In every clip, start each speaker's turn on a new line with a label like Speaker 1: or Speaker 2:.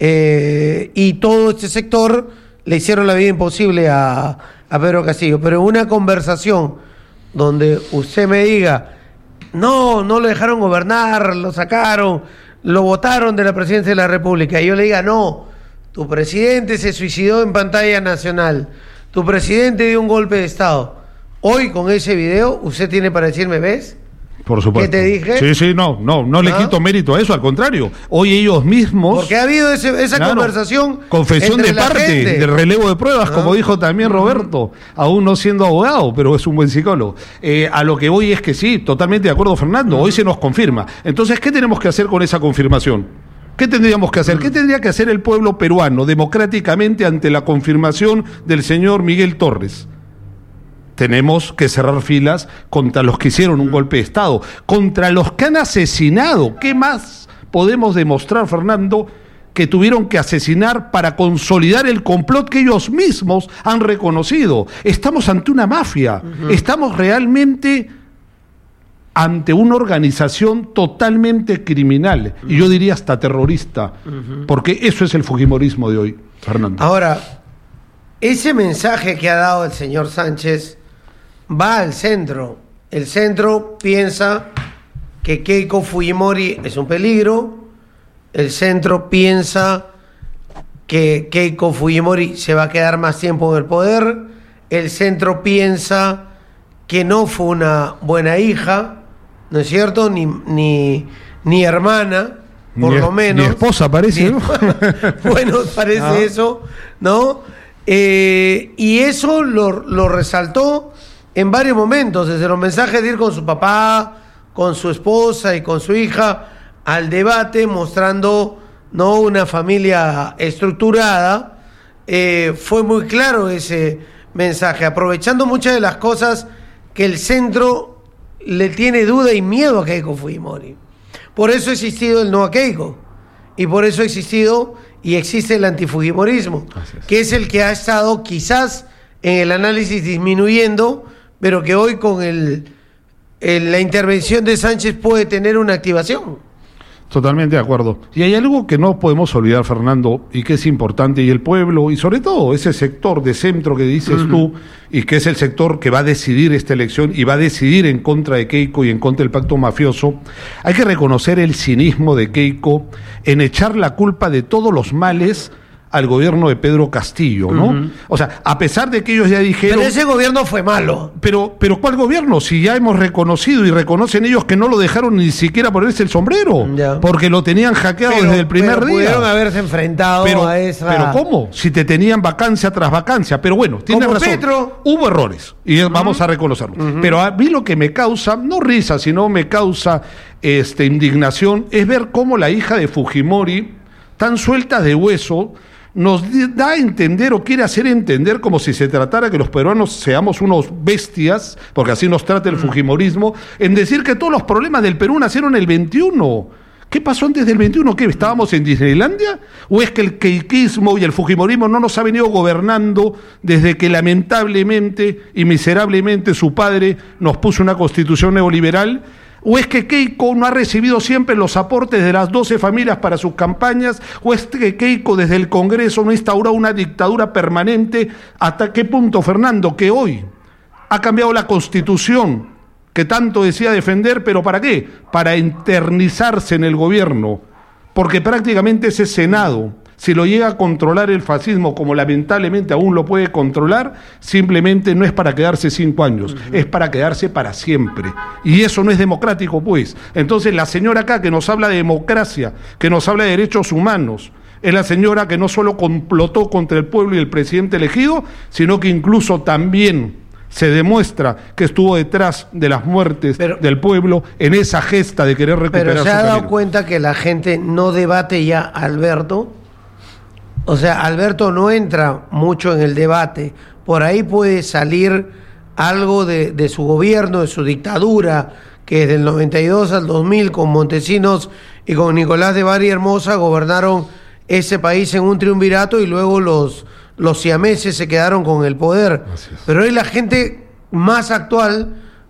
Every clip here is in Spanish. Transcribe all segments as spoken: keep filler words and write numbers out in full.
Speaker 1: eh, y todo este sector le hicieron la vida imposible a, a Pedro Castillo. Pero en una conversación donde usted me diga, no, no lo dejaron gobernar, lo sacaron, lo votaron de la presidencia de la República, y yo le diga, no, tu presidente se suicidó en pantalla nacional, tu presidente dio un golpe de Estado. Hoy con ese video, usted tiene para decirme, ¿ves?
Speaker 2: Por supuesto.
Speaker 1: ¿Qué te dije?
Speaker 2: Sí, sí, no, no, no ¿Ah? le quito mérito a eso, al contrario. Hoy ellos mismos...
Speaker 1: Porque ha habido ese, esa
Speaker 2: claro,
Speaker 1: conversación...
Speaker 2: confesión de parte, de relevo de pruebas, ¿Ah? como dijo también Roberto, aún no siendo abogado, pero es un buen psicólogo. Eh, a lo que voy es que sí, totalmente de acuerdo, Fernando, hoy se nos confirma. Entonces, ¿qué tenemos que hacer con esa confirmación? ¿Qué tendríamos que hacer? ¿Qué tendría que hacer el pueblo peruano democráticamente ante la confirmación del señor Miguel Torres? Tenemos que cerrar filas contra los que hicieron un golpe de Estado, contra los que han asesinado. ¿Qué más podemos demostrar, Fernando, que tuvieron que asesinar para consolidar el complot que ellos mismos han reconocido? Estamos ante una mafia, uh-huh. estamos realmente ante una organización totalmente criminal, uh-huh. y yo diría hasta terrorista, uh-huh. porque eso es el fujimorismo de hoy, Fernando.
Speaker 1: Ahora, ese mensaje que ha dado el señor Sánchez va al centro. El centro piensa que Keiko Fujimori es un peligro. El centro piensa que Keiko Fujimori se va a quedar más tiempo en el poder. El centro piensa que no fue una buena hija, ¿no es cierto? Ni, ni, ni hermana, por
Speaker 2: ni
Speaker 1: lo menos.
Speaker 2: Ni esposa parece, ¿no?
Speaker 1: Bueno, parece ah. eso, ¿no? Eh, y eso lo, lo resaltó en varios momentos, desde los mensajes de ir con su papá, con su esposa y con su hija al debate, mostrando no una familia estructurada. Eh, fue muy claro ese mensaje, aprovechando muchas de las cosas que el centro le tiene duda y miedo a Keiko Fujimori. Por eso ha existido el no a Keiko, y por eso ha existido y existe el antifujimorismo, es. que es el que ha estado quizás en el análisis disminuyendo, pero que hoy con el, el, la intervención de Sánchez puede tener una activación.
Speaker 2: Totalmente de acuerdo. Y hay algo que no podemos olvidar, Fernando, y que es importante, y el pueblo, y sobre todo ese sector de centro que dices uh-huh. tú, y que es el sector que va a decidir esta elección y va a decidir en contra de Keiko y en contra del pacto mafioso, hay que reconocer el cinismo de Keiko en echar la culpa de todos los males al gobierno de Pedro Castillo, ¿no? Uh-huh. O sea, a pesar de que ellos ya dijeron...
Speaker 1: Pero ese gobierno fue malo.
Speaker 2: Pero, pero ¿cuál gobierno? Si ya hemos reconocido y reconocen ellos que no lo dejaron ni siquiera ponerse el sombrero, ya. porque lo tenían hackeado pero, desde el primer
Speaker 1: pero
Speaker 2: día.
Speaker 1: Pudieron haberse enfrentado
Speaker 2: pero,
Speaker 1: a esa...
Speaker 2: Pero ¿cómo? Si te tenían vacancia tras vacancia. Pero bueno, tienes razón. Petro. Hubo errores y uh-huh. vamos a reconocerlos. Uh-huh. Pero a mí lo que me causa, no risa, sino me causa este, indignación, es ver cómo la hija de Fujimori, tan suelta de hueso, nos da a entender o quiere hacer entender como si se tratara que los peruanos seamos unos bestias, porque así nos trata el fujimorismo, en decir que todos los problemas del Perú nacieron el veintiuno. ¿Qué pasó antes del veintiuno? ¿Qué? ¿Estábamos en Disneylandia? ¿O es que el keikismo y el fujimorismo no nos ha venido gobernando desde que lamentablemente y miserablemente su padre nos puso una constitución neoliberal? ¿O es que Keiko no ha recibido siempre los aportes de las doce familias para sus campañas? ¿O es que Keiko desde el Congreso no ha instaurado una dictadura permanente? ¿Hasta qué punto, Fernando, que hoy ha cambiado la Constitución que tanto decía defender, pero ¿para qué? Para eternizarse en el gobierno, porque prácticamente ese Senado, si lo llega a controlar el fascismo, como lamentablemente aún lo puede controlar, simplemente no es para quedarse cinco años, uh-huh. es para quedarse para siempre. Y eso no es democrático, pues. Entonces la señora acá que nos habla de democracia, que nos habla de derechos humanos, es la señora que no solo complotó contra el pueblo y el presidente elegido, sino que incluso también se demuestra que estuvo detrás de las muertes pero, del pueblo en esa gesta de querer recuperar su
Speaker 1: Pero se ha
Speaker 2: camino.
Speaker 1: dado cuenta que la gente no debate ya a Alberto. O sea, Alberto no entra mucho en el debate. Por ahí puede salir algo de, de su gobierno, de su dictadura, que desde el noventa y dos al dos mil con Montesinos y con Nicolás de Bari Hermosa gobernaron ese país en un triunvirato y luego los, los siameses se quedaron con el poder. Pero hoy la gente más actual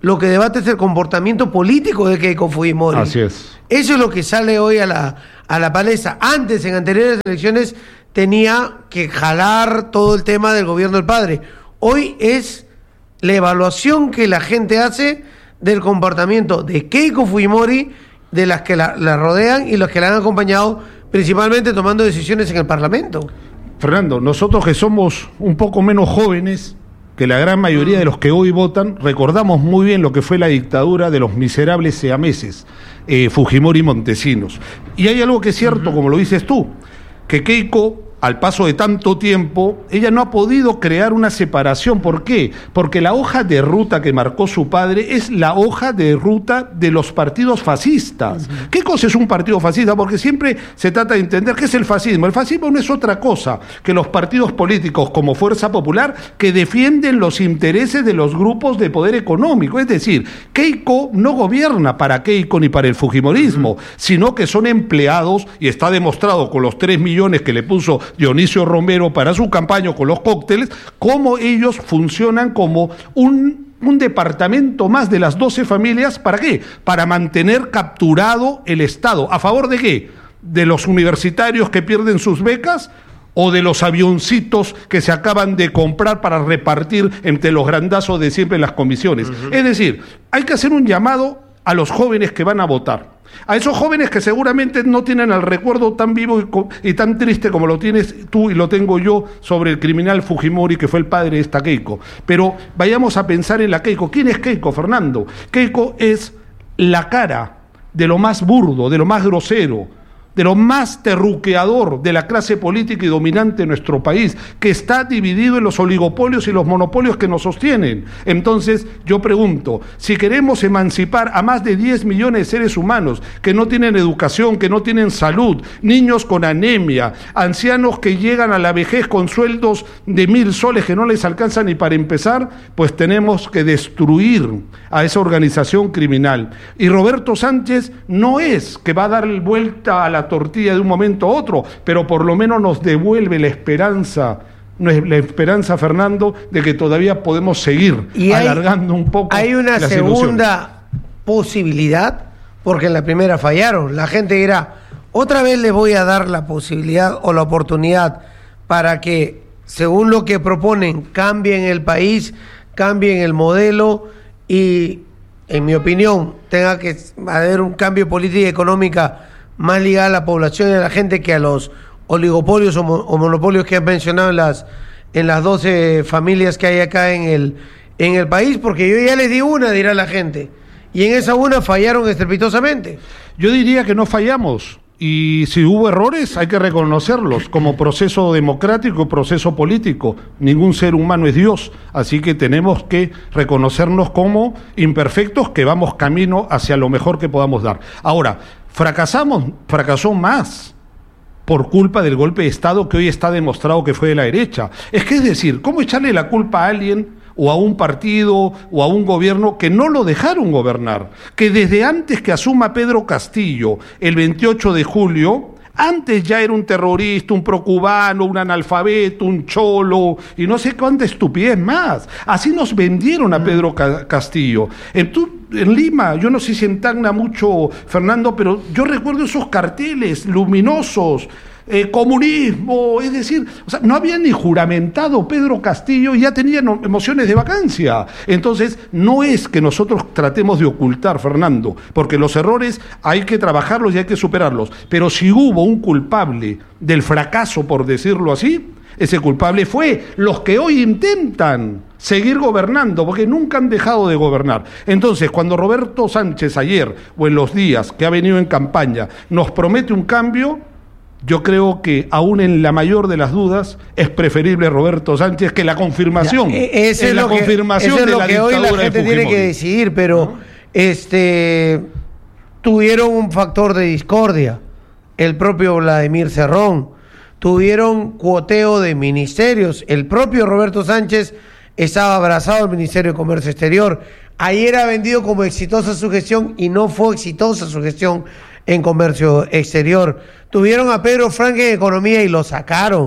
Speaker 1: lo que debate es el comportamiento político de Keiko Fujimori.
Speaker 2: Así es.
Speaker 1: Eso es lo que sale hoy a la, a la palestra. Antes, en anteriores elecciones, tenía que jalar todo el tema del gobierno del padre. Hoy es la evaluación que la gente hace del comportamiento de Keiko Fujimori, de las que la, la rodean y los que la han acompañado, principalmente tomando decisiones en el Parlamento.
Speaker 2: Fernando, nosotros que somos un poco menos jóvenes que la gran mayoría de los que hoy votan, recordamos muy bien lo que fue la dictadura de los miserables siameses, eh, Fujimori y Montesinos. Y hay algo que es cierto, uh-huh. como lo dices tú, que Keiko, al paso de tanto tiempo, ella no ha podido crear una separación. ¿Por qué? Porque la hoja de ruta que marcó su padre es la hoja de ruta de los partidos fascistas. Uh-huh. ¿Qué cosa es un partido fascista? Porque siempre se trata de entender qué es el fascismo. El fascismo no es otra cosa que los partidos políticos como Fuerza Popular que defienden los intereses de los grupos de poder económico. Es decir, Keiko no gobierna para Keiko ni para el fujimorismo, uh-huh. sino que son empleados, y está demostrado con los tres millones que le puso Dionisio Romero para su campaña con los cócteles, cómo ellos funcionan como un, un departamento más de las doce familias. ¿Para qué? Para mantener capturado el Estado. ¿A favor de qué? ¿De los universitarios que pierden sus becas? ¿O de los avioncitos que se acaban de comprar para repartir entre los grandazos de siempre en las comisiones? Uh-huh. Es decir, hay que hacer un llamado a los jóvenes que van a votar. A esos jóvenes que seguramente no tienen el recuerdo tan vivo y, co- y tan triste como lo tienes tú y lo tengo yo sobre el criminal Fujimori, que fue el padre de esta Keiko. Pero vayamos a pensar en la Keiko. ¿Quién es Keiko, Fernando? Keiko es la cara de lo más burdo, de lo más grosero, de lo más terruqueador de la clase política y dominante de nuestro país, que está dividido en los oligopolios y los monopolios que nos sostienen. Entonces, yo pregunto, si queremos emancipar a más de diez millones de seres humanos que no tienen educación, que no tienen salud, niños con anemia, ancianos que llegan a la vejez con sueldos de mil soles que no les alcanzan ni para empezar, pues tenemos que destruir a esa organización criminal. Y Roberto Sánchez no es que va a dar vuelta a la tortilla de un momento a otro, pero por lo menos nos devuelve la esperanza, la esperanza, Fernando, de que todavía podemos seguir y hay, alargando un poco.
Speaker 1: Hay una
Speaker 2: las
Speaker 1: segunda ilusiones. Posibilidad, porque en la primera fallaron. La gente dirá, otra vez les voy a dar la posibilidad o la oportunidad para que, según lo que proponen, cambien el país, cambien el modelo y, en mi opinión, tenga que haber un cambio político y económica más ligada a la población y a la gente que a los oligopolios o, mo- o monopolios que han mencionado en las en las doce familias que hay acá en el en el país, porque yo ya les di una, dirá la gente, y en esa una fallaron estrepitosamente.
Speaker 2: Yo diría que no fallamos, y si hubo errores hay que reconocerlos como proceso democrático, proceso político. Ningún ser humano es Dios, así que tenemos que reconocernos como imperfectos, que vamos camino hacia lo mejor que podamos dar. Ahora, fracasamos, fracasó más por culpa del golpe de Estado que hoy está demostrado que fue de la derecha. Es que, es decir, ¿cómo echarle la culpa a alguien o a un partido o a un gobierno que no lo dejaron gobernar? Que desde antes que asuma Pedro Castillo, el veintiocho de julio, antes ya era un terrorista, un procubano, un analfabeto, un cholo y no sé cuánta estupidez más. Así nos vendieron a Pedro Ca- Castillo. En, tu, en Lima, yo no sé si en Tacna mucho, Fernando, pero yo recuerdo esos carteles luminosos, eh, comunismo, es decir, o sea, no había ni juramentado Pedro Castillo y ya tenían emociones de vacancia. Entonces, no es que nosotros tratemos de ocultar, Fernando, porque los errores hay que trabajarlos y hay que superarlos, pero si hubo un culpable del fracaso, por decirlo así, ese culpable fue los que hoy intentan seguir gobernando, porque nunca han dejado de gobernar. Entonces, cuando Roberto Sánchez ayer, o en los días que ha venido en campaña, nos promete un cambio, yo creo que aún en la mayor de las dudas es preferible Roberto Sánchez que la confirmación. Ya,
Speaker 1: ese es
Speaker 2: la
Speaker 1: lo
Speaker 2: confirmación
Speaker 1: que, es
Speaker 2: de
Speaker 1: lo
Speaker 2: la
Speaker 1: que hoy la gente tiene que decidir, pero ¿no? este tuvieron un factor de discordia. El propio Vladimir Cerrón, tuvieron cuoteo de ministerios. El propio Roberto Sánchez estaba abrazado al Ministerio de Comercio Exterior. Ayer ha vendido como exitosa su gestión y no fue exitosa su gestión en comercio exterior. Tuvieron a Pedro Frank en economía y lo sacaron.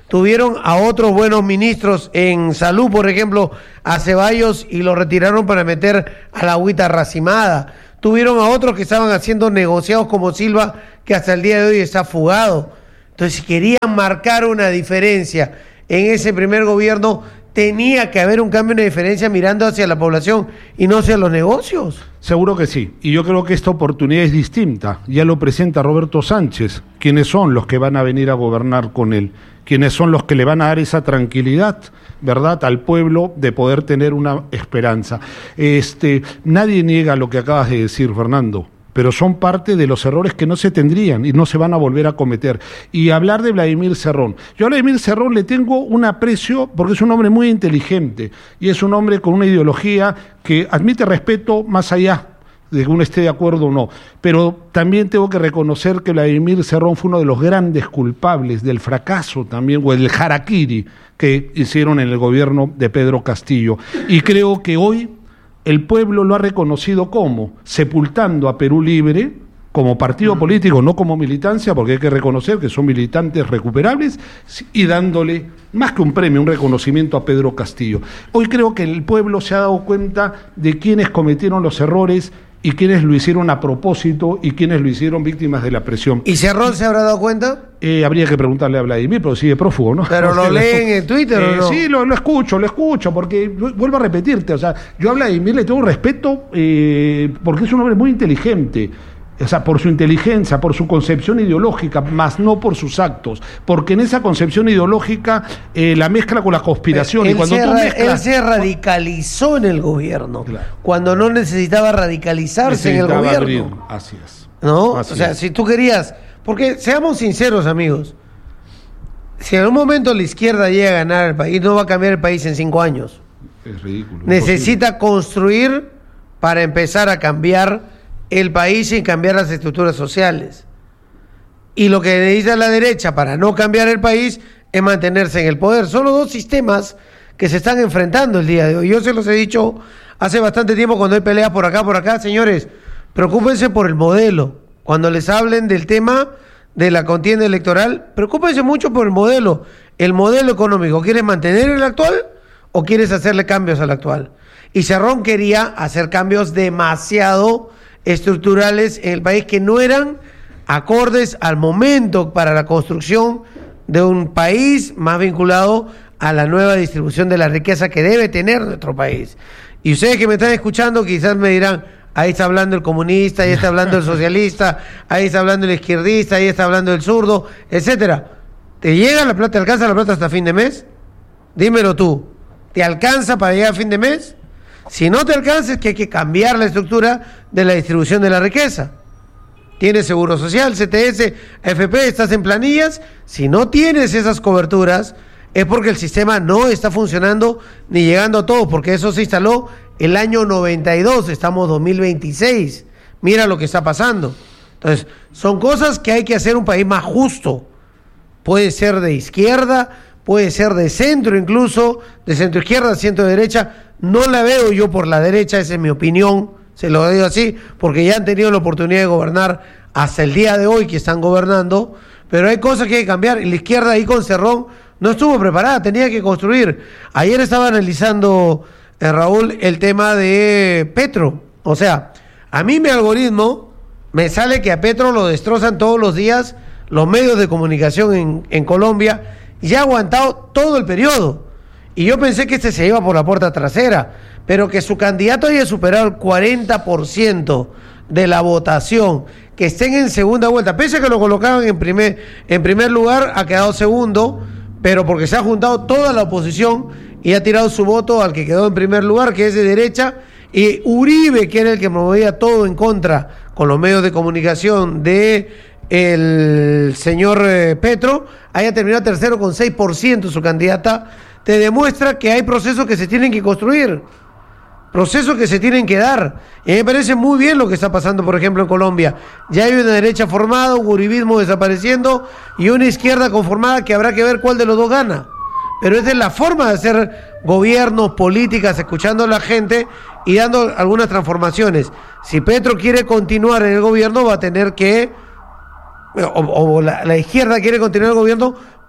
Speaker 1: tuvieron a otros buenos ministros en salud, por ejemplo, a Ceballos, y lo retiraron para meter a la agüita racimada. Tuvieron a otros que estaban haciendo negociados como Silva, que hasta el día de hoy está fugado. Entonces, si querían marcar una diferencia en ese primer gobierno, tenía que haber un cambio, una diferencia mirando hacia la población y no hacia los negocios.
Speaker 2: Seguro que sí, y yo creo que esta oportunidad es distinta. Ya lo presenta Roberto Sánchez, quienes son los que van a venir a gobernar con él, quienes son los que le van a dar esa tranquilidad, ¿verdad?, al pueblo de poder tener una esperanza. Este, nadie niega lo que acabas de decir, Fernando, pero son parte de los errores que no se tendrían y no se van a volver a cometer. Y hablar de Vladimir Cerrón. Yo a Vladimir Cerrón le tengo un aprecio porque es un hombre muy inteligente y es un hombre con una ideología que admite respeto más allá de que uno esté de acuerdo o no. Pero también tengo que reconocer que Vladimir Cerrón fue uno de los grandes culpables del fracaso también, o del harakiri que hicieron en el gobierno de Pedro Castillo. Y creo que hoy el pueblo lo ha reconocido como sepultando a Perú Libre como partido político, no como militancia, porque hay que reconocer que son militantes recuperables, y dándole más que un premio, un reconocimiento a Pedro Castillo. Hoy creo que el pueblo se ha dado cuenta de quienes cometieron los errores y quienes lo hicieron a propósito y quienes lo hicieron víctimas de la presión.
Speaker 1: ¿Y Cerrón se habrá dado cuenta?
Speaker 2: Eh, habría que preguntarle a Vladimir, pero sigue prófugo, ¿no?
Speaker 1: ¿Pero lo leen en Twitter eh, o no?
Speaker 2: Sí, lo, lo escucho, lo escucho, porque vuelvo a repetirte, o sea, yo a Vladimir le tengo respeto eh, porque es un hombre muy inteligente. O sea, por su inteligencia, por su concepción ideológica, más no por sus actos, porque en esa concepción ideológica eh, la mezcla con la conspiración.
Speaker 1: Él,
Speaker 2: y cuando
Speaker 1: se,
Speaker 2: tú mezclas,
Speaker 1: él se radicalizó en el gobierno, claro, cuando no necesitaba radicalizarse
Speaker 2: necesitaba
Speaker 1: en el gobierno.
Speaker 2: Abrir. Así es.
Speaker 1: ¿No?
Speaker 2: Así
Speaker 1: o sea,
Speaker 2: es.
Speaker 1: si tú querías, porque seamos sinceros, amigos, si en algún momento la izquierda llega a ganar el país, no va a cambiar el país en cinco años.
Speaker 2: Es ridículo.
Speaker 1: Necesita imposible. construir para empezar a cambiar el país sin cambiar las estructuras sociales. Y lo que necesita la derecha para no cambiar el país es mantenerse en el poder. Son los dos sistemas que se están enfrentando el día de hoy. Yo se los he dicho hace bastante tiempo cuando hay peleas por acá, por acá. Señores, preocúpense por el modelo. Cuando les hablen del tema de la contienda electoral, preocúpense mucho por el modelo. El modelo económico, ¿quieres mantener el actual o quieres hacerle cambios al actual? Y Cerrón quería hacer cambios demasiado estructurales en el país que no eran acordes al momento para la construcción de un país más vinculado a la nueva distribución de la riqueza que debe tener nuestro país. Y ustedes que me están escuchando quizás me dirán, ahí está hablando el comunista, ahí está hablando el socialista, ahí está hablando el izquierdista, ahí está hablando el zurdo, etcétera. ¿Te llega la plata, te alcanza la plata hasta fin de mes? Dímelo tú, ¿te alcanza para llegar a fin de mes? Si no te alcanza, es que hay que cambiar la estructura de la distribución de la riqueza. Tienes seguro social, C T S, A F P, estás en planillas. Si no tienes esas coberturas, es porque el sistema no está funcionando ni llegando a todos, porque eso se instaló el año noventa y dos, estamos dos mil veintiséis. Mira lo que está pasando. Entonces, son cosas que hay que hacer un país más justo. Puede ser de izquierda, puede ser de centro incluso, de centro izquierda, centro derecha. No la veo yo por la derecha, esa es mi opinión, se lo digo así, porque ya han tenido la oportunidad de gobernar hasta el día de hoy que están gobernando, pero hay cosas que hay que cambiar. Y la izquierda ahí con Cerrón no estuvo preparada, tenía que construir. Ayer estaba analizando, eh, Raúl, el tema de Petro. O sea, a mí mi algoritmo me sale que a Petro lo destrozan todos los días los medios de comunicación en, en Colombia, y ha aguantado todo el periodo. Y yo pensé que este se iba por la puerta trasera, pero que su candidato haya superado el cuarenta por ciento de la votación, que estén en segunda vuelta, pese a que lo colocaban en primer, en primer lugar, ha quedado segundo, pero porque se ha juntado toda la oposición y ha tirado su voto al que quedó en primer lugar, que es de derecha, y Uribe, que era el que movía todo en contra con los medios de comunicación de el señor eh, Petro, haya terminado tercero con seis por ciento su candidata. Te demuestra que hay procesos que se tienen que construir, procesos que se tienen que dar. Y a mí me parece muy bien lo que está pasando, por ejemplo, en Colombia. Ya hay una derecha formada, un uribismo desapareciendo y una izquierda conformada que habrá que ver cuál de los dos gana. Pero esa es la forma de hacer gobiernos, políticas, escuchando a la gente y dando algunas transformaciones. Si Petro quiere continuar en el gobierno, va a tener que, o, o la, la izquierda quiere continuar en el gobierno,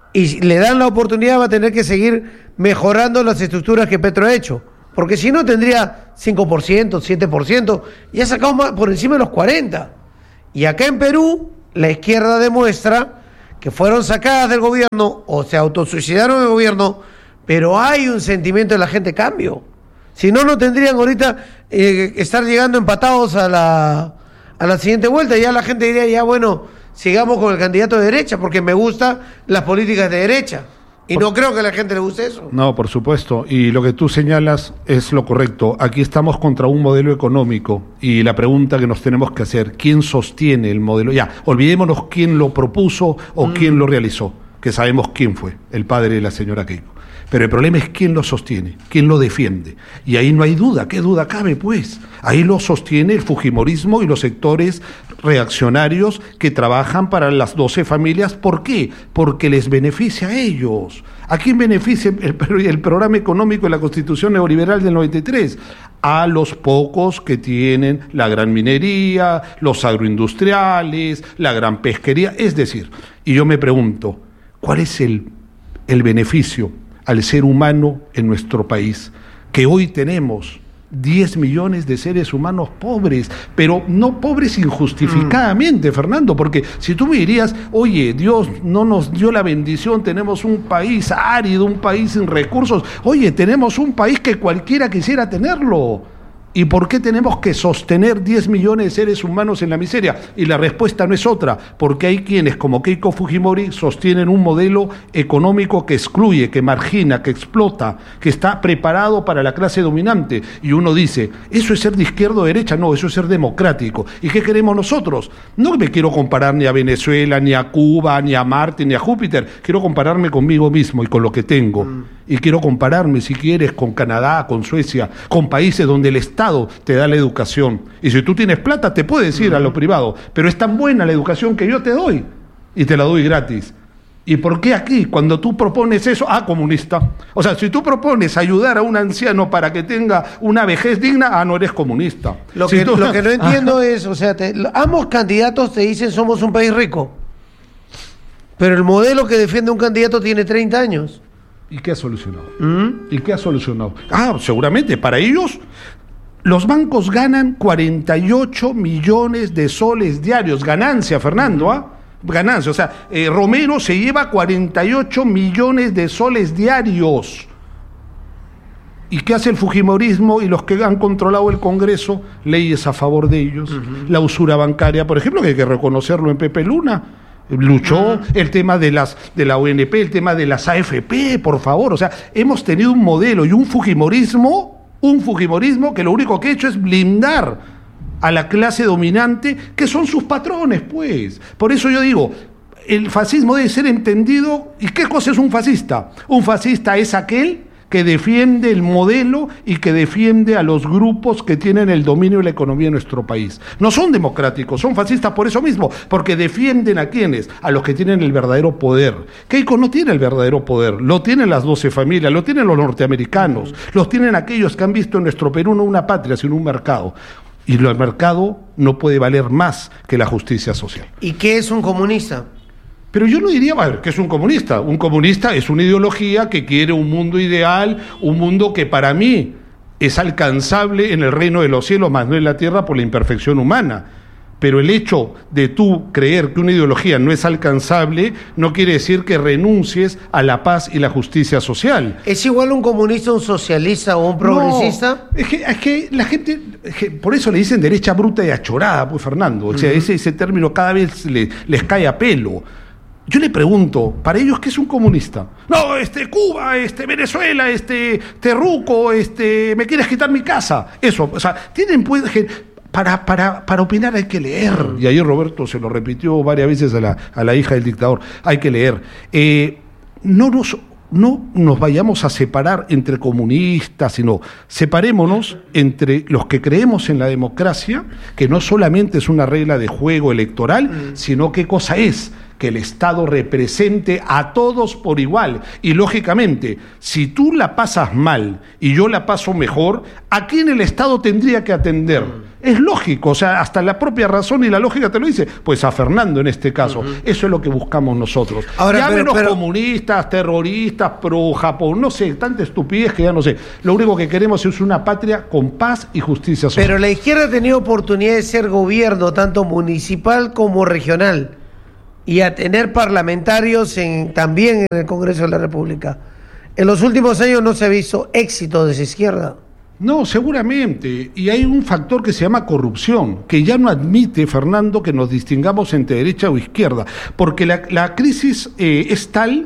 Speaker 1: y le dan la oportunidad, va a tener que seguir mejorando las estructuras que Petro ha hecho. Porque si no tendría cinco por ciento, siete por ciento, y ha sacado más por encima de los cuarenta por ciento. Y acá en Perú, la izquierda demuestra que fueron sacadas del gobierno o se autosuicidaron del gobierno, pero hay un sentimiento de la gente cambio. Si no, no tendrían ahorita eh, estar llegando empatados a la, a la siguiente vuelta. Ya la gente diría, ya bueno, sigamos con el candidato de derecha, porque me gustan las políticas de derecha. Y no creo que a la gente le guste eso.
Speaker 2: No, por supuesto. Y lo que tú señalas es lo correcto. Aquí estamos contra un modelo económico. Y la pregunta que nos tenemos que hacer, ¿quién sostiene el modelo? Ya, olvidémonos quién lo propuso o mm. quién lo realizó, que sabemos quién fue, el padre de la señora Keiko. Pero el problema es quién lo sostiene, quién lo defiende. Y ahí no hay duda. ¿Qué duda cabe, pues? Ahí lo sostiene el fujimorismo y los sectores reaccionarios que trabajan para las doce familias. ¿Por qué? Porque les beneficia a ellos. ¿A quién beneficia el, el programa económico de la Constitución neoliberal del noventa y tres? A los pocos que tienen la gran minería, los agroindustriales, la gran pesquería. Es decir, y yo me pregunto, ¿cuál es el, el beneficio al ser humano en nuestro país? Que hoy tenemos diez millones de seres humanos pobres, pero no pobres injustificadamente, mm. Fernando, porque si tú me dirías, oye, Dios no nos dio la bendición, tenemos un país árido, un país sin recursos, oye, tenemos un país que cualquiera quisiera tenerlo. ¿Y por qué tenemos que sostener diez millones de seres humanos en la miseria? Y la respuesta no es otra, porque hay quienes como Keiko Fujimori sostienen un modelo económico que excluye, que margina, que explota, que está preparado para la clase dominante. Y uno dice, ¿eso es ser de izquierda o derecha? No, eso es ser democrático. ¿Y qué queremos nosotros? No me quiero comparar ni a Venezuela, ni a Cuba, ni a Marte, ni a Júpiter. Quiero compararme conmigo mismo y con lo que tengo. Mm. Y quiero compararme, si quieres, con Canadá, con Suecia, con países donde el Estado te da la educación. Y si tú tienes plata, te puedes ir a lo privado. Pero es tan buena la educación que yo te doy. Y te la doy gratis. ¿Y por qué aquí, cuando tú propones eso? Ah, comunista. O sea, si tú propones ayudar a un anciano para que tenga una vejez digna, ah, no eres comunista.
Speaker 1: Lo,
Speaker 2: si
Speaker 1: que,
Speaker 2: tú...
Speaker 1: lo que no entiendo es, o sea, te, ambos candidatos te dicen somos un país rico. Pero el modelo que defiende un candidato tiene treinta años.
Speaker 2: ¿Y qué ha solucionado? ¿Mm? ¿Y qué ha solucionado? Ah, seguramente, para ellos, los bancos ganan cuarenta y ocho millones de soles diarios. Ganancia, Fernando, ¿ah? Ganancia. O sea, eh, Romero se lleva cuarenta y ocho millones de soles diarios. ¿Y qué hace el fujimorismo y los que han controlado el Congreso? Leyes a favor de ellos. Uh-huh. La usura bancaria, por ejemplo, que hay que reconocerlo en Pepe Luna. Luchó el tema de las de la O N P, el tema de las A F P, por favor. O sea, hemos tenido un modelo y un fujimorismo, un fujimorismo que lo único que ha hecho es blindar a la clase dominante, que son sus patrones, pues. Por eso yo digo, el fascismo debe ser entendido. ¿Y qué cosa es un fascista? Un fascista es aquel que defiende el modelo y que defiende a los grupos que tienen el dominio de la economía en nuestro país. No son democráticos, son fascistas por eso mismo, porque defienden a quienes, a los que tienen el verdadero poder. Keiko no tiene el verdadero poder, lo tienen las doce familias, lo tienen los norteamericanos, los tienen aquellos que han visto en nuestro Perú no una patria, sino un mercado. Y el mercado no puede valer más que la justicia social.
Speaker 1: ¿Y qué es un comunista?
Speaker 2: Pero yo no diría, a ver, que es un comunista. Un comunista es una ideología que quiere un mundo ideal, un mundo que para mí es alcanzable en el reino de los cielos, más no en la tierra por la imperfección humana. Pero el hecho de tú creer que una ideología no es alcanzable no quiere decir que renuncies a la paz y la justicia social.
Speaker 1: ¿Es igual un comunista, un socialista o un progresista?
Speaker 2: No, es que, es que la gente, es que por eso le dicen derecha bruta y achorada, pues Fernando. O sea, uh-huh. ese, ese término cada vez le, les cae a pelo. Yo le pregunto, ¿para ellos qué es un comunista? No, este Cuba, este Venezuela, este Terruco, este me quieres quitar mi casa. Eso, o sea, tienen pues, para, para, para opinar hay que leer. Y ayer Roberto se lo repitió varias veces a la, a la hija del dictador. Hay que leer. Eh, no nos no nos vayamos a separar entre comunistas, sino separémonos entre los que creemos en la democracia, que no solamente es una regla de juego electoral, mm. sino qué cosa es, que el Estado represente a todos por igual. Y lógicamente, si tú la pasas mal y yo la paso mejor, ¿a quién el Estado tendría que atender? es lógico, o sea, hasta la propia razón y la lógica te lo dice, pues a Fernando en este caso. Uh-huh. Eso es lo que buscamos nosotros. Ahora, ya menos pero... comunistas, terroristas, pro Japón, no sé, tanta estupidez que ya no sé. Lo único que queremos es una patria con paz y justicia social.
Speaker 1: Pero la izquierda ha tenido oportunidad de ser gobierno, tanto municipal como regional, y a tener parlamentarios en, también en el Congreso de la República. En los últimos años no se ha visto éxito de esa izquierda.
Speaker 2: No, seguramente. Y hay un factor que se llama corrupción, que ya no admite, Fernando, que nos distingamos entre derecha o izquierda, porque la, la crisis eh, es tal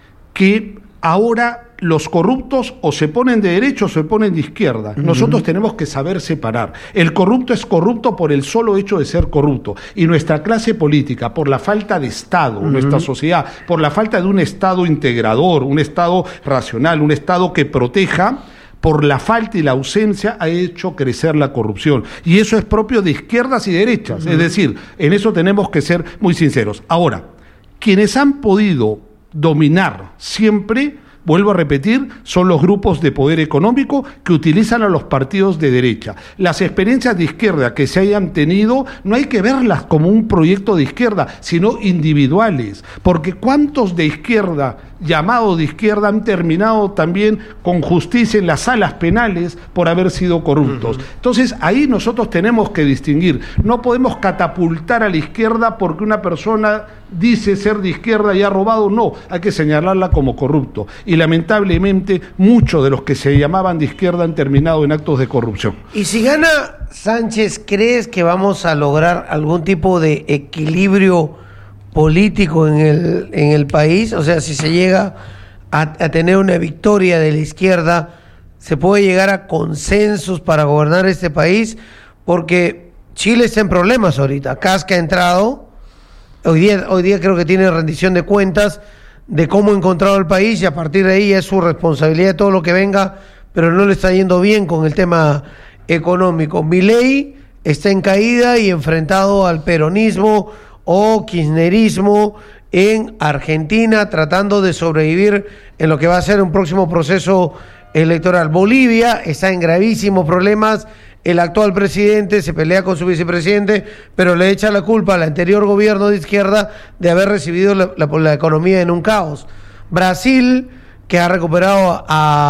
Speaker 2: que ahora los corruptos o se ponen de derecha o se ponen de izquierda. Uh-huh. Nosotros tenemos que saber separar. El corrupto es corrupto por el solo hecho de ser corrupto. Y nuestra clase política, por la falta de Estado, uh-huh. nuestra sociedad, por la falta de un Estado integrador, un Estado racional, un Estado que proteja, por la falta y la ausencia ha hecho crecer la corrupción. Y eso es propio de izquierdas y derechas. Uh-huh. Es decir, en eso tenemos que ser muy sinceros. Ahora, quienes han podido dominar siempre, vuelvo a repetir, son los grupos de poder económico que utilizan a los partidos de derecha. Las experiencias de izquierda que se hayan tenido no hay que verlas como un proyecto de izquierda, sino individuales, porque ¿cuántos de izquierda, llamados de izquierda, han terminado también con justicia en las salas penales por haber sido corruptos? Uh-huh. Entonces ahí nosotros tenemos que distinguir, no podemos catapultar a la izquierda porque una persona dice ser de izquierda y ha robado, no, hay que señalarla como corrupto. Y lamentablemente muchos de los que se llamaban de izquierda han terminado en actos de corrupción.
Speaker 1: Y si gana Sánchez, ¿crees que vamos a lograr algún tipo de equilibrio político en el, en el país? O sea, si se llega a, a tener una victoria de la izquierda, ¿se puede llegar a consensos para gobernar este país? Porque Chile está en problemas ahorita. Kast ha entrado, hoy día, hoy día creo que tiene rendición de cuentas de cómo ha encontrado el país, y a partir de ahí es su responsabilidad todo lo que venga, pero no le está yendo bien con el tema económico. Milei está en caída y enfrentado al peronismo o kirchnerismo en Argentina, tratando de sobrevivir en lo que va a ser un próximo proceso electoral. Bolivia está en gravísimos problemas. El actual presidente se pelea con su vicepresidente, pero le echa la culpa al anterior gobierno de izquierda de haber recibido la, la, la economía en un caos. Brasil, que ha recuperado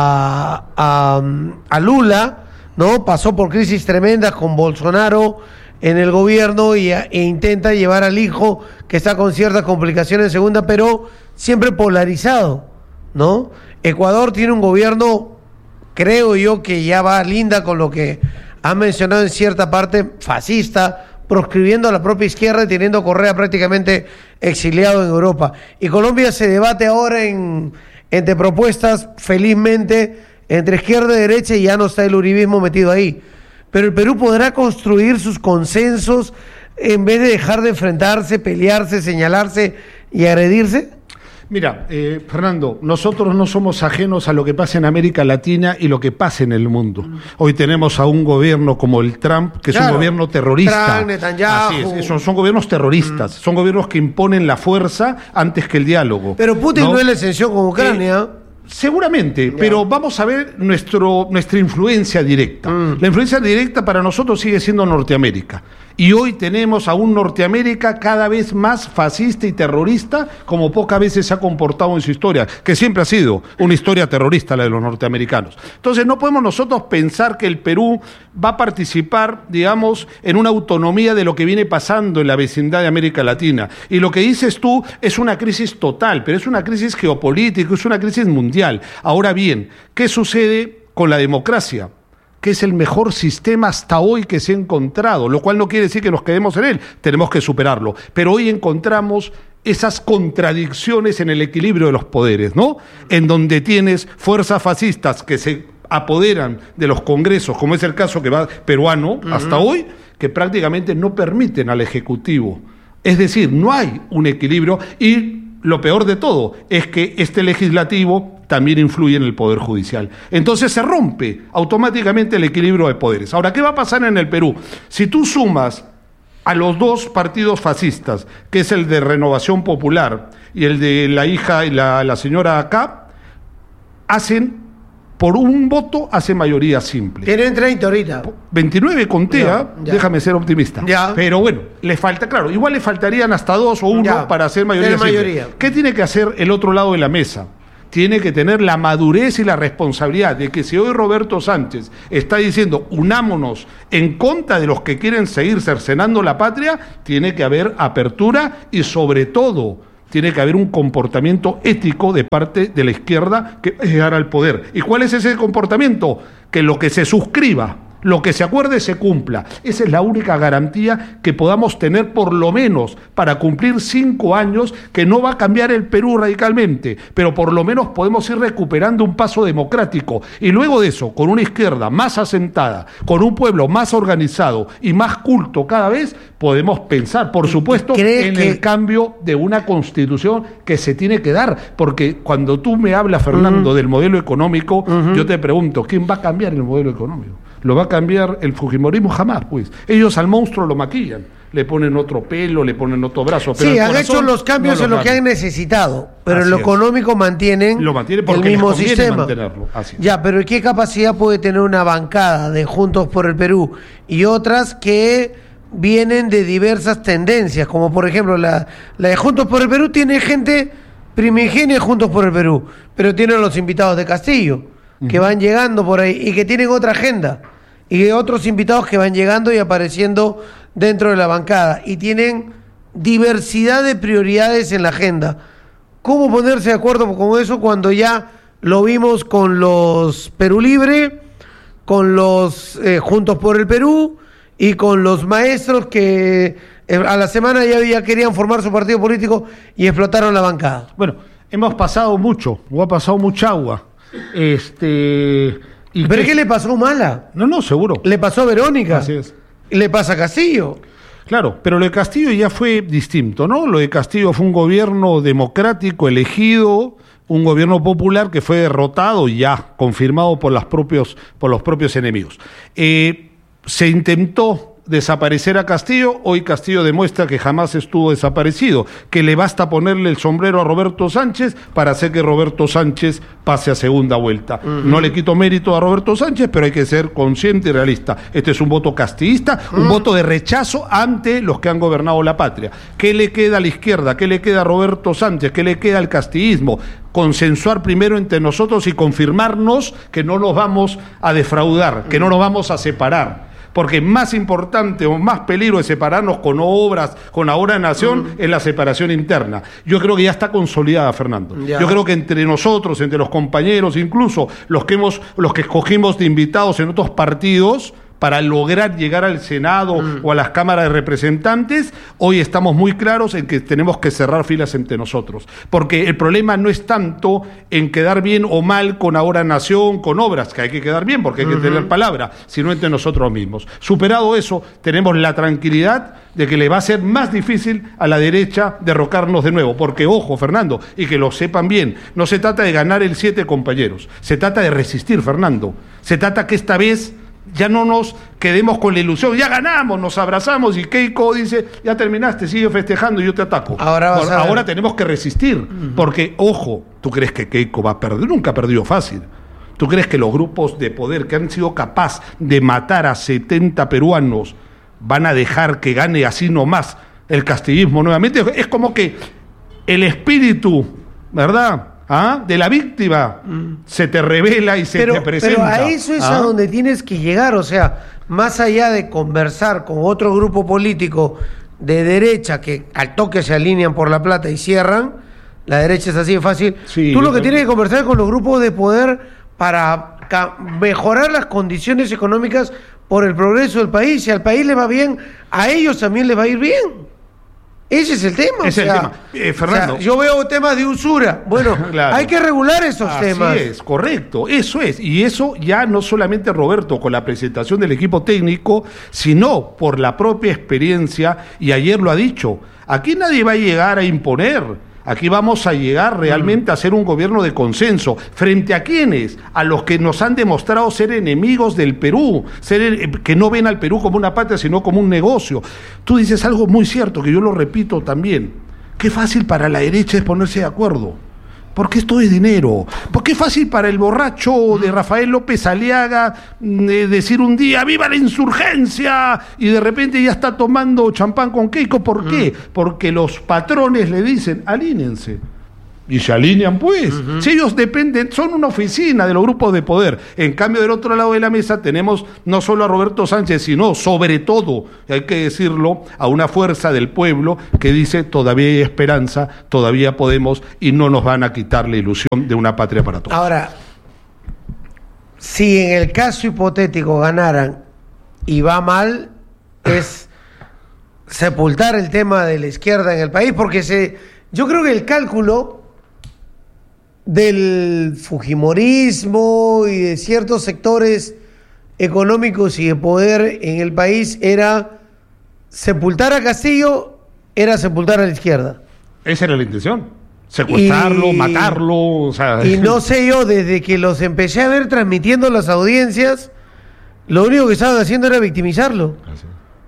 Speaker 1: a, a, a Lula, ¿no? Pasó por crisis tremendas con Bolsonaro en el gobierno y, e intenta llevar al hijo, que está con ciertas complicaciones en segunda, pero siempre polarizado, ¿no? Ecuador tiene un gobierno, creo yo, que ya va linda con lo que ha mencionado en cierta parte, fascista, proscribiendo a la propia izquierda y teniendo a Correa prácticamente exiliado en Europa. Y Colombia se debate ahora en, entre propuestas, felizmente, entre izquierda y derecha, y ya no está el uribismo metido ahí. Pero el Perú podrá construir sus consensos en vez de dejar de enfrentarse, pelearse, señalarse y agredirse.
Speaker 2: Mira, eh, Fernando, nosotros no somos ajenos a lo que pasa en América Latina y lo que pasa en el mundo. Hoy tenemos a un gobierno como el Trump, que claro, es un gobierno terrorista.
Speaker 1: Trump, Netanyahu.
Speaker 2: Así es, son, son gobiernos terroristas, mm. son gobiernos que imponen la fuerza antes que el diálogo.
Speaker 1: Pero Putin no, no es la exención con Ucrania. Eh,
Speaker 2: Seguramente, ya. Pero vamos a ver nuestro, nuestra influencia directa. Mm. La influencia directa para nosotros sigue siendo Norteamérica. Y hoy tenemos a un Norteamérica cada vez más fascista y terrorista, como pocas veces se ha comportado en su historia, que siempre ha sido una historia terrorista la de los norteamericanos. Entonces no podemos nosotros pensar que el Perú va a participar, digamos, en una autonomía de lo que viene pasando en la vecindad de América Latina. Y lo que dices tú es una crisis total, pero es una crisis geopolítica, es una crisis mundial. Ahora bien, ¿qué sucede con la democracia? Que es el mejor sistema hasta hoy que se ha encontrado, lo cual no quiere decir que nos quedemos en él, tenemos que superarlo. Pero hoy encontramos esas contradicciones en el equilibrio de los poderes, ¿no? En donde tienes fuerzas fascistas que se apoderan de los congresos, como es el caso que va peruano uh-huh. hasta hoy, que prácticamente no permiten al Ejecutivo. Es decir, no hay un equilibrio, y lo peor de todo es que este legislativo también influye en el Poder Judicial. Entonces se rompe automáticamente el equilibrio de poderes. Ahora, ¿qué va a pasar en el Perú? Si tú sumas a los dos partidos fascistas, que es el de Renovación Popular y el de la hija y la, la señora acá, hacen por un voto hace mayoría simple.
Speaker 1: Tienen treinta ahorita.
Speaker 2: veintinueve contea,
Speaker 1: ya, ya.
Speaker 2: déjame ser optimista.
Speaker 1: Ya.
Speaker 2: Pero bueno, le falta, claro, igual le faltarían hasta dos o uno ya. para hacer mayoría simple.
Speaker 1: Mayoría.
Speaker 2: ¿Qué tiene que hacer el otro lado de la mesa? Tiene que tener la madurez y la responsabilidad de que si hoy Roberto Sánchez está diciendo unámonos en contra de los que quieren seguir cercenando la patria, tiene que haber apertura y sobre todo tiene que haber un comportamiento ético de parte de la izquierda que va a llegar al poder. ¿Y cuál es ese comportamiento? Que lo que se suscriba, lo que se acuerde se cumpla. Esa es la única garantía que podamos tener por lo menos para cumplir cinco años, que no va a cambiar el Perú radicalmente, pero por lo menos podemos ir recuperando un paso democrático. Y luego de eso, con una izquierda más asentada, con un pueblo más organizado y más culto cada vez, podemos pensar, por supuesto, en que... el cambio de una constitución que se tiene que dar. Porque cuando tú me hablas, Fernando, uh-huh. del modelo económico, uh-huh. yo te pregunto, ¿quién va a cambiar el modelo económico? Lo va a cambiar el fujimorismo jamás, pues. Ellos al monstruo lo maquillan, le ponen otro pelo, le ponen otro brazo. Pero
Speaker 1: sí, han hecho los cambios no en lo que han necesitado, pero
Speaker 2: Así
Speaker 1: en lo
Speaker 2: es.
Speaker 1: económico mantienen
Speaker 2: lo mantiene
Speaker 1: el mismo sistema.
Speaker 2: Mantenerlo. Así es.
Speaker 1: Ya, pero ¿qué capacidad puede tener una bancada de Juntos por el Perú y otras que vienen de diversas tendencias? Como por ejemplo la, la de Juntos por el Perú tiene gente primigenia de Juntos por el Perú, pero tiene los invitados de Castillo, que van llegando por ahí y que tienen otra agenda, y otros invitados que van llegando y apareciendo dentro de la bancada y tienen diversidad de prioridades en la agenda. ¿Cómo ponerse de acuerdo con eso cuando ya lo vimos con los Perú Libre, con los eh, Juntos por el Perú y con los maestros que eh, a la semana ya, ya querían formar su partido político y explotaron la bancada?
Speaker 2: Bueno, hemos pasado mucho, o ha pasado mucha agua. Este, y
Speaker 1: ¿Pero
Speaker 2: que...
Speaker 1: qué le pasó Humala?
Speaker 2: No, no, seguro.
Speaker 1: Le pasó a Verónica.
Speaker 2: Así es.
Speaker 1: Le pasa a Castillo.
Speaker 2: Claro, pero lo de Castillo ya fue distinto, ¿no? Lo de Castillo fue un gobierno democrático, elegido, un gobierno popular que fue derrotado y ya confirmado por, las propios, por los propios enemigos. Eh, se intentó desaparecer a Castillo, hoy Castillo demuestra que jamás estuvo desaparecido, que le basta ponerle el sombrero a Roberto Sánchez para hacer que Roberto Sánchez pase a segunda vuelta. Uh-huh. No le quito mérito a Roberto Sánchez, pero hay que ser consciente y realista. Este es un voto castillista, uh-huh. un voto de rechazo ante los que han gobernado la patria. ¿Qué le queda a la izquierda? ¿Qué le queda a Roberto Sánchez? ¿Qué le queda al castillismo? Consensuar primero entre nosotros y confirmarnos que no nos vamos a defraudar, que no nos vamos a separar. Porque más importante o más peligro de separarnos con obras, con Ahora Nación, mm. es la separación interna. Yo creo que ya está consolidada, Fernando. Ya. Yo creo que entre nosotros, entre los compañeros, incluso los que hemos, los que escogimos de invitados en otros partidos, para lograr llegar al Senado mm. o a las cámaras de representantes, hoy estamos muy claros en que tenemos que cerrar filas entre nosotros. Porque el problema no es tanto en quedar bien o mal con Ahora Nación, con obras, que hay que quedar bien porque hay que uh-huh. tener palabra, sino entre nosotros mismos. Superado eso, tenemos la tranquilidad de que le va a ser más difícil a la derecha derrocarnos de nuevo. Porque, ojo, Fernando, y que lo sepan bien, no se trata de ganar el siete, compañeros. Se trata de resistir, Fernando. Se trata que esta vez ya no nos quedemos con la ilusión, ya ganamos, nos abrazamos y Keiko dice, ya terminaste, sigue festejando y yo te ataco.
Speaker 1: Ahora, vas
Speaker 2: bueno,
Speaker 1: a
Speaker 2: ahora tenemos que resistir, uh-huh. porque, ojo, ¿tú crees que Keiko va a perder? Nunca ha perdido fácil. ¿Tú crees que los grupos de poder que han sido capaces de matar a setenta peruanos van a dejar que gane así nomás el castillismo nuevamente? Es como que el espíritu, ¿verdad?, ¿Ah? de la víctima mm. se te revela y se
Speaker 1: pero,
Speaker 2: te presenta.
Speaker 1: Pero a eso es ¿Ah? a donde tienes que llegar, o sea, más allá de conversar con otro grupo político de derecha que al toque se alinean por la plata y cierran, la derecha es así de fácil, sí, tú lo que tienes que conversar con los grupos de poder para ca- mejorar las condiciones económicas por el progreso del país. Si al país le va bien, a ellos también les va a ir bien. Ese es el tema.
Speaker 2: Ese es el tema.
Speaker 1: Eh, Fernando. O sea, yo veo temas de usura. Bueno, claro. hay que regular esos
Speaker 2: Así
Speaker 1: temas.
Speaker 2: Así es, correcto. Eso es. Y eso ya no solamente Roberto con la presentación del equipo técnico, sino por la propia experiencia. Y ayer lo ha dicho. Aquí nadie va a llegar a imponer. Aquí vamos a llegar realmente a ser un gobierno de consenso. ¿Frente a quiénes? A los que nos han demostrado ser enemigos del Perú, ser, que no ven al Perú como una patria, sino como un negocio. Tú dices algo muy cierto, que yo lo repito también. Qué fácil para la derecha es ponerse de acuerdo. Porque esto es dinero. Porque es fácil para el borracho de Rafael López Aliaga eh, decir un día ¡viva la insurgencia! Y de repente ya está tomando champán con Keiko. ¿Por uh-huh. qué? Porque los patrones le dicen alínense. Y se alinean, pues. Uh-huh. Si ellos dependen, son una oficina de los grupos de poder. En cambio, del otro lado de la mesa tenemos no solo a Roberto Sánchez, sino, sobre todo, hay que decirlo, a una fuerza del pueblo que dice todavía hay esperanza, todavía podemos y no nos van a quitar la ilusión de una patria para todos.
Speaker 1: Ahora, si en el caso hipotético ganaran y va mal, es sepultar el tema de la izquierda en el país, porque se, yo creo que el cálculo del fujimorismo y de ciertos sectores económicos y de poder en el país era sepultar a Castillo, era sepultar a la izquierda.
Speaker 2: Esa era la intención, secuestrarlo, y, matarlo, o sea...
Speaker 1: Y no sé yo, desde que los empecé a ver transmitiendo las audiencias, lo único que estaban haciendo era victimizarlo. Así.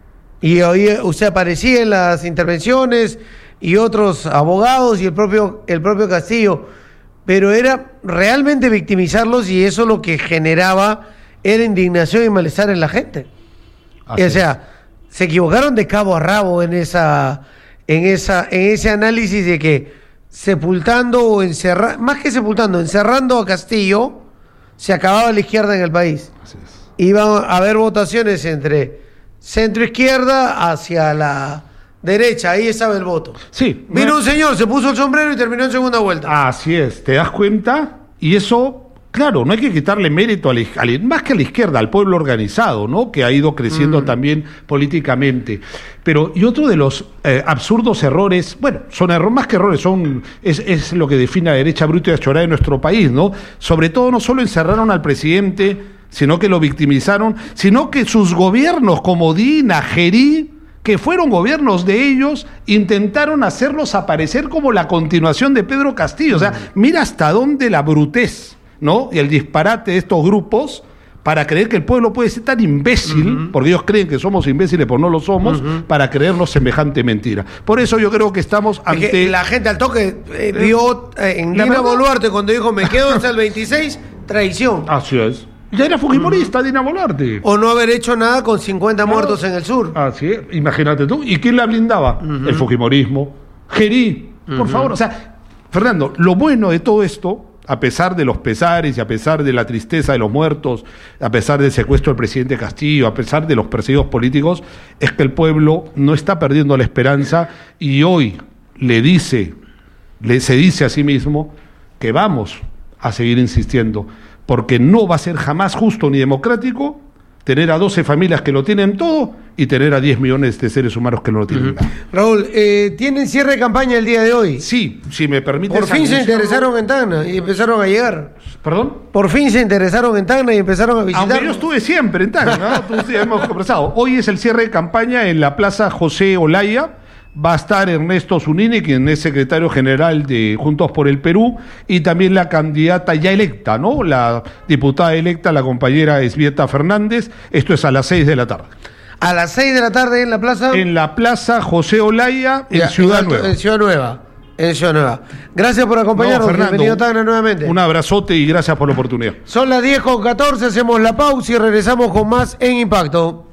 Speaker 1: Y hoy, o sea, aparecía en las intervenciones y otros abogados y el propio, el propio Castillo, pero era realmente victimizarlos, y eso lo que generaba era indignación y malestar en la gente. Así o sea, es. Se equivocaron de cabo a rabo en esa, en esa, en ese análisis de que sepultando o encerrando, más que sepultando, encerrando a Castillo, se acababa la izquierda en el país. Así es. Iban a haber votaciones entre centro izquierda hacia la derecha, ahí estaba el voto.
Speaker 2: Sí.
Speaker 1: Vino un señor, se puso el sombrero y terminó en segunda vuelta.
Speaker 2: Así es, ¿te das cuenta? Y eso, claro, no hay que quitarle mérito a la, a la, más que a la izquierda, al pueblo organizado, ¿no? Que ha ido creciendo mm. también políticamente. Pero, y otro de los eh, absurdos errores, bueno, son errores, más que errores, son es, es lo que define la derecha bruta y achorada de nuestro país, ¿no? Sobre todo, no solo encerraron al presidente, sino que lo victimizaron, sino que sus gobiernos como Dina, Gerí, que fueron gobiernos de ellos, intentaron hacerlos aparecer como la continuación de Pedro Castillo. O sea, mira hasta dónde la brutez, ¿no? Y el disparate de estos grupos para creer que el pueblo puede ser tan imbécil, uh-huh. porque ellos creen que somos imbéciles, pero no lo somos, uh-huh. para creernos semejante mentira. Por eso yo creo que estamos ante...
Speaker 1: Es que la gente al toque eh, vio eh, en Dina Boluarte cuando dijo me quedo hasta el veintiséis, traición.
Speaker 2: Así es. Ya era fujimorista, uh-huh. Dina Boluarte.
Speaker 1: O no haber hecho nada con cincuenta claro. muertos en el sur.
Speaker 2: Así es, imagínate tú. ¿Y quién la blindaba? Uh-huh. El fujimorismo. Gerí, uh-huh. por favor. O sea, Fernando, lo bueno de todo esto, a pesar de los pesares y a pesar de la tristeza de los muertos, a pesar del secuestro del presidente Castillo, a pesar de los perseguidos políticos, es que el pueblo no está perdiendo la esperanza y hoy le dice, le, se dice a sí mismo que vamos a seguir insistiendo, porque no va a ser jamás justo ni democrático tener a doce familias que lo tienen todo y tener a diez millones de seres humanos que no lo tienen nada.
Speaker 1: Uh-huh. Raúl, eh, ¿tienen cierre de campaña el día de hoy?
Speaker 2: Sí, si me permite.
Speaker 1: Por fin se interesaron en Tacna y empezaron a llegar.
Speaker 2: ¿Perdón?
Speaker 1: Por fin se interesaron en Tacna y empezaron a visitar.
Speaker 2: Aunque yo estuve siempre en Tacna, ¿no? Tú, sí, hemos conversado. Hoy es el cierre de campaña en la Plaza José Olaya. Va a estar Ernesto Zunini, quien es secretario general de Juntos por el Perú, y también la candidata ya electa, ¿no? La diputada electa, la compañera Esbieta Fernández. Esto es a las seis de la tarde.
Speaker 1: A las seis de la tarde en la plaza.
Speaker 2: En la Plaza José Olaya, en ya, Ciudad en Nueva.
Speaker 1: En Ciudad Nueva. En Ciudad Nueva. Gracias por acompañarnos. No, Fernando, bienvenido a Tacna nuevamente.
Speaker 2: Un abrazote y gracias por la oportunidad.
Speaker 1: Son las diez con catorce, hacemos la pausa y regresamos con más en Impacto.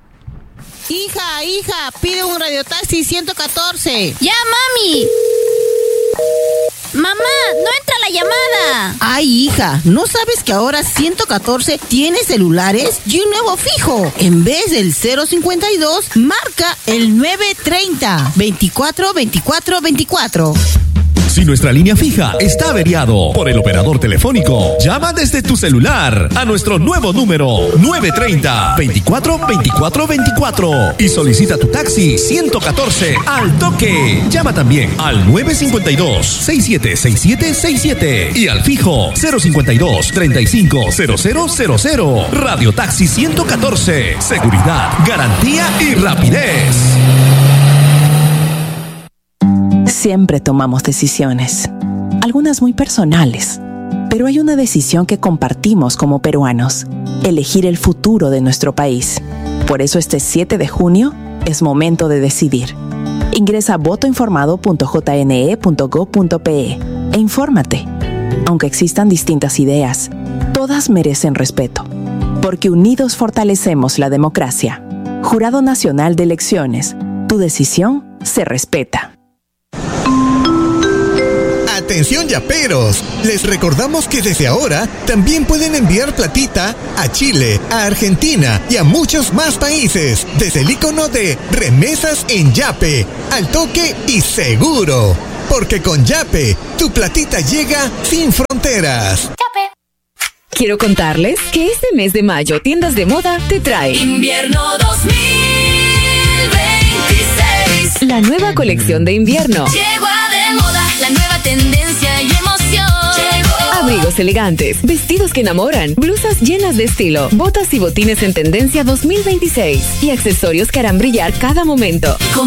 Speaker 3: Hija, hija, pide un radiotaxi ciento catorce.
Speaker 4: ¡Ya, mami! ¡Mamá, no entra la llamada!
Speaker 3: Ay, hija, ¿no sabes que ahora ciento catorce tiene celulares y un nuevo fijo? En vez del cero cincuenta y dos, marca el nueve treinta, veinticuatro, veinticuatro, veinticuatro.
Speaker 5: Si nuestra línea fija está averiado por el operador telefónico, llama desde tu celular a nuestro nuevo número nueve treinta, veinticuatro, veinticuatro, veinticuatro y solicita tu taxi ciento catorce al toque. Llama también al nueve cincuenta y dos, sesenta y siete sesenta y siete sesenta y siete y al fijo cero cincuenta y dos, treinta y cinco, cero cero cero cero. Radio Taxi ciento catorce. Seguridad, garantía y rapidez.
Speaker 6: Siempre tomamos decisiones, algunas muy personales, pero hay una decisión que compartimos como peruanos: elegir el futuro de nuestro país. Por eso este siete de junio es momento de decidir. Ingresa a voto informado punto j n e punto gob punto p e. e infórmate. Aunque existan distintas ideas, todas merecen respeto, porque unidos fortalecemos la democracia. Jurado Nacional de Elecciones, tu decisión se respeta.
Speaker 7: Atención yaperos, les recordamos que desde ahora también pueden enviar platita a Chile, a Argentina y a muchos más países desde el icono de remesas en Yape, al toque y seguro. Porque con Yape, tu platita llega sin fronteras.
Speaker 8: Yape. Quiero contarles que este mes de mayo Tiendas de Moda te trae
Speaker 9: Invierno dos mil veintiséis.
Speaker 8: La nueva colección de invierno.
Speaker 9: Llegó a de moda, la nueva tendencia y emoción. Llegó.
Speaker 8: Abrigos elegantes, vestidos que enamoran, blusas llenas de estilo, botas y botines en tendencia dos mil veintiséis y accesorios que harán brillar cada momento.
Speaker 9: Con